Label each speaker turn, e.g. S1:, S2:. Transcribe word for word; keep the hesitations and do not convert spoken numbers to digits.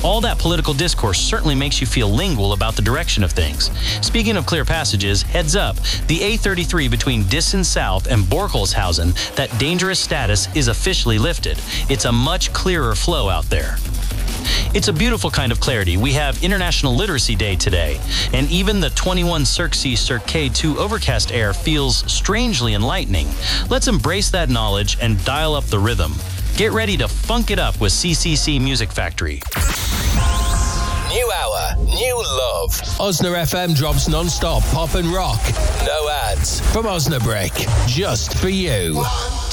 S1: All that political discourse certainly makes you feel lingual about the direction of things. Speaking of clear passages, heads up, the A thirty-three between Dissen South and Borkelshausen, that dangerous status is officially lifted. It's a much clearer flow out there. It's a beautiful kind of clarity. We have International Literacy Day today, and even the twenty-one Circe Circe two overcast air feels strangely enlightening. Let's embrace that knowledge and dial up the rhythm. Get ready to funk it up with C C C Music Factory.
S2: New hour, new love. Osna F M drops non-stop pop and rock. No ads. From Osnabrick, just for you.